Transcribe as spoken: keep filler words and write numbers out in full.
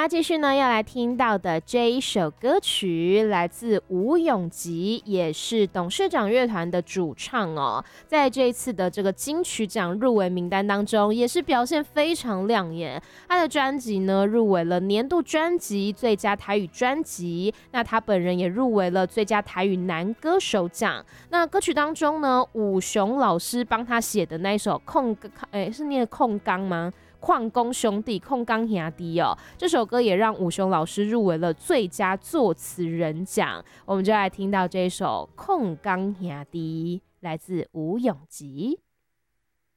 啦，继续呢要来听到的这一首歌曲来自吴永吉，也是董事长乐团的主唱哦。在这一次的这个金曲奖入围名单当中，也是表现非常亮眼。他的专辑呢入围了年度专辑、最佳台语专辑，那他本人也入围了最佳台语男歌手奖。那歌曲当中呢，武雄老师帮他写的那一首控，哎，是念控钢吗？矿工兄弟控钢兄弟哦，这首歌也让武雄老师入围了最佳作词人奖。我们就来听到这首控钢兄弟，来自吴永吉。